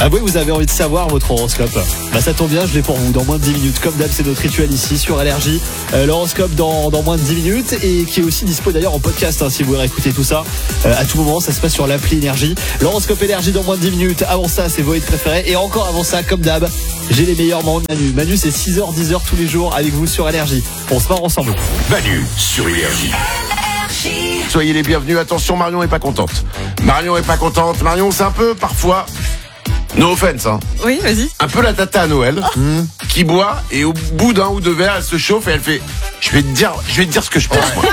Ah oui, vous avez envie de savoir votre horoscope. Bah ça tombe bien, je l'ai pour vous dans moins de 10 minutes. Comme d'hab, c'est notre rituel ici sur Allergie. L'horoscope dans moins de 10 minutes et qui est aussi dispo d'ailleurs en podcast si vous voulez écouter tout ça. À tout moment, ça se passe sur l'appli Énergie. L'horoscope Énergie dans moins de 10 minutes. Avant ça, c'est vos hits préférés. Et encore avant ça, comme d'hab, j'ai les meilleurs moments de Manu. Manu, c'est 6h, 10h tous les jours avec vous sur Allergie. On se marre ensemble. Manu sur Énergie. Soyez les bienvenus. Attention, Marion est pas contente. Marion, c'est un peu parfois... No offense, hein. Oui, vas-y. Un peu la tata à Noël, qui boit et au bout d'un ou deux verres, elle se chauffe et elle fait je vais te dire ce que je pense, moi.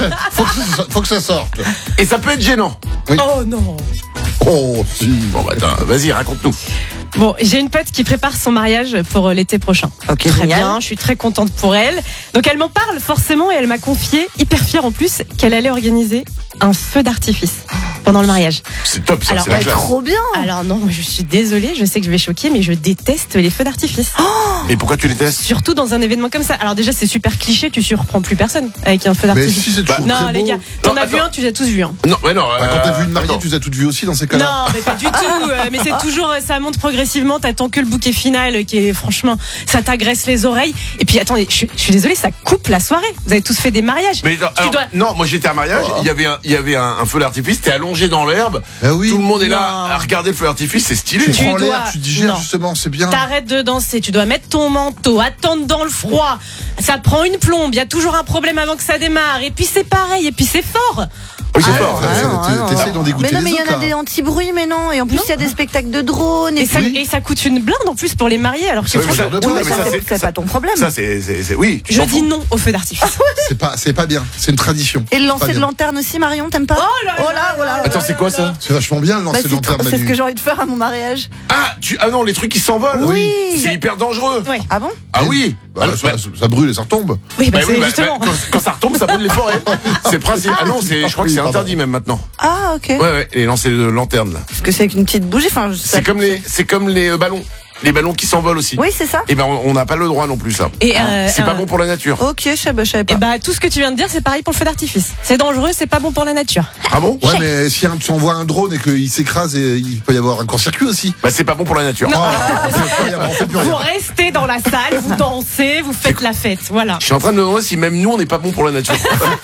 Faut que ça sorte. Et ça peut être gênant. Oui. Oh non. Oh, si. Bon, bah, attends, vas-y, raconte-nous. Bon, j'ai une pote qui prépare son mariage pour l'été prochain. Ok, très génial. bien, je suis très contente pour elle. Donc elle m'en parle forcément et elle m'a confié, hyper fière en plus, qu'elle allait organiser un feu d'artifice pendant le mariage. C'est top, ça, Alors, c'est la classe. Trop bien. Alors non, je suis désolée, je sais que je vais choquer, mais je déteste les feux d'artifice. Et pourquoi tu les testes? Surtout dans un événement comme ça. Alors déjà, c'est super cliché, tu surprends plus personne avec un feu Mais d'artifice. si, c'est toujours non, très les beau. gars, t'en Non, as vu attends. un, tu les as tous vus. Hein. Non, mais non. Quand t'as vu une mariée, attends. tu les as toutes vues aussi dans ces cas-là. Non, mais pas du tout. Mais c'est toujours, ça monte progressivement. T'attends que le bouquet final, qui est franchement, ça t'agresse les oreilles. Et puis attendez, je suis désolée, ça coupe la soirée. Vous avez tous fait des mariages. Mais non, alors, non, moi j'étais à un mariage, il y avait un feu d'artifice, t'es allongé dans l'herbe, Ah oui. tout le monde est là Non. à regarder le feu d'artifice, c'est stylé. Tu Tu prends l'air, dois- tu digères non. justement, c'est bien. T'arrêtes de danser, tu dois mettre ton manteau, attendre dans le froid. Ça prend une plombe, il y a toujours un problème avant que ça démarre. Et puis c'est pareil, et puis c'est fort. Oui, c'est fort. T'essayes d'en dégoûter Mais non, mais les il y en autres, a là. des anti-bruits, mais non. Et en plus, il y a des spectacles de drones. Et Et ça coûte une blinde en plus pour les mariés. Alors que Oui, mais franchement, ça- de oui, bois, mais ça, ça, c'est pas ton problème. Ça, c'est, oui. tu je t'en dis fous. non au feu d'artifice. C'est pas bien. C'est une tradition. Et le C'est lancer pas de bien. lanterne aussi, Marion, t'aimes pas? Oh là là. Attends, c'est quoi ça? C'est vachement bien le Bah, lancer de lanterne, c'est ce Manu. que j'ai envie de faire à mon mariage. Ah non, les trucs qui s'envolent. Oui. C'est hyper dangereux. Ouais. Ah bon? Ah oui. Bah, ça brûle et ça retombe. Oui, bah, Bah c'est oui, justement. quand ça retombe, ça brûle les forêts. C'est le principe. Ah non, je crois que c'est interdit même maintenant. Ah, ok. Ouais, les lancers de lanterne là. Parce que c'est avec une petite bougie. Enfin, C'est comme les ballons. Les ballons qui s'envolent aussi. Oui, c'est ça. Et ben on n'a pas le droit non plus ça. Et C'est pas bon pour la nature. Ok, je savais pas. Et bah tout ce que tu viens de dire, c'est pareil pour le feu d'artifice. C'est dangereux, c'est pas bon pour la nature. Ah bon? Ouais, mais si tu envoies un drone et qu'il s'écrase, il peut y avoir un court-circuit aussi. Bah c'est pas bon pour la nature. On fait plus Vous rien. restez dans la salle, vous dansez, vous faites la fête, voilà. Je suis en train de me demander si même nous on n'est pas bon pour la nature.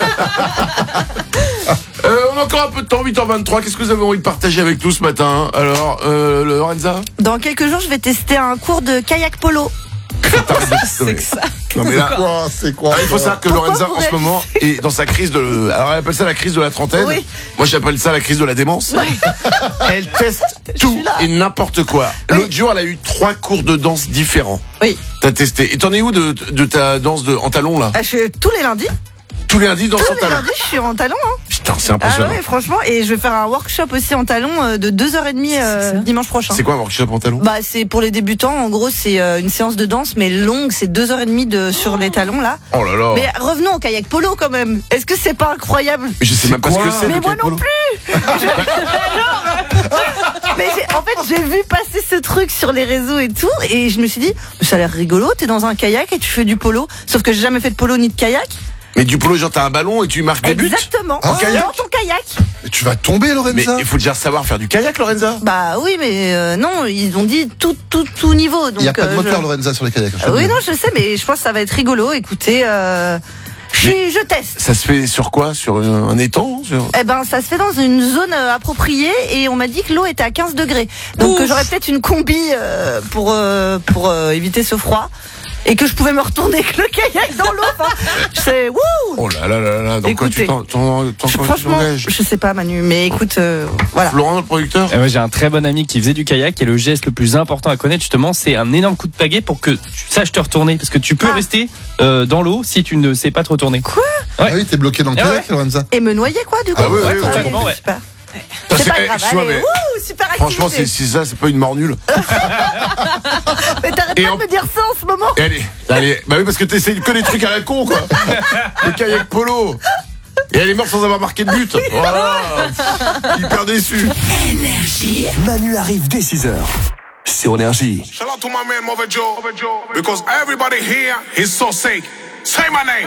On a encore un peu de temps, 8h23. Qu'est-ce que vous avez envie de partager avec nous ce matin? Alors, Lorenza? Dans quelques jours, je vais tester un cours de kayak polo. C'est que ça. Non mais là, C'est quoi? ah, il faut savoir que Pourquoi Lorenza vous en ce moment est dans sa crise de... Alors elle appelle ça la crise de la trentaine. Oui. Moi j'appelle ça la crise de la démence. Elle teste tout et n'importe quoi. L'autre jour elle a eu 3 cours de danse différents. Oui. T'as testé. Et t'en es où de ta danse en talons là? Je suis tous les lundis. Tous les lundis danse Tous en les talons. lundis, je suis en talons. Hein. Putain, c'est Ah impressionnant. ouais, franchement. Et je vais faire un workshop aussi en talons de 2h30 dimanche prochain. C'est quoi un workshop en talons? Bah, c'est pour les débutants. En gros, c'est une séance de danse, mais longue. C'est 2h30 sur les talons, là. Oh là là. Mais revenons au kayak polo, quand même. Est-ce que c'est pas incroyable? Mais je sais même pas ce que c'est. Mais le moi kayak non polo. plus. Mais en fait, j'ai vu passer ce truc sur les réseaux et tout, et je me suis dit, ça a l'air rigolo. T'es dans un kayak et tu fais du polo. Sauf que j'ai jamais fait de polo ni de kayak. Mais du polo, genre t'as un ballon et tu marques des buts. Exactement. En kayak Dans ton kayak. Mais tu vas tomber, Mais Lorenza. il faut déjà savoir faire du kayak, Lorenza. Bah oui, mais non, ils ont dit tout niveau. Donc, Il n'y a pas de moteur, je- Lorenza, sur les kayaks. Oui, non, je sais, mais je pense que ça va être rigolo. Écoutez, je teste. Ça se fait sur quoi? Sur un étang? Eh ben, ça se fait dans une zone appropriée et on m'a dit que l'eau était à 15 degrés. Donc Ouf. j'aurais peut-être une combi pour éviter ce froid et que je pouvais me retourner avec le kayak dans l'eau. Enfin, c'est wouh. Oh là là là là. Donc quoi tu Écoutez, franchement, t'engages? je sais pas, Manu, mais écoute, voilà. Florent, le producteur? Moi, j'ai un très bon ami qui faisait du kayak et le geste le plus important à connaître justement, c'est un énorme coup de pagaie pour que tu saches te retourner parce que tu peux rester dans l'eau si tu ne sais pas te retourner. Quoi? Ah oui, t'es bloqué dans le Ah kayak, Lorenza. Et me noyer quoi du coup? Ah oui, oui, oui, totalement, ouais. Super. Ça, C'est pas grave, excuse-moi, allez, mais wouh, super activité. franchement, c'est ça, c'est pas une mort nulle. Mais t'arrêtes Et pas en- de me dire ça en ce moment. Et allez, bah oui, parce que t'essayes que des trucs à la con, quoi. Le kayak polo. Et elle est morte sans avoir marqué de but. Voilà. Hyper déçu. Manu arrive dès 6h sur Énergie. Shout out to my man Mother Joe, because everybody here is so sick. Say my name.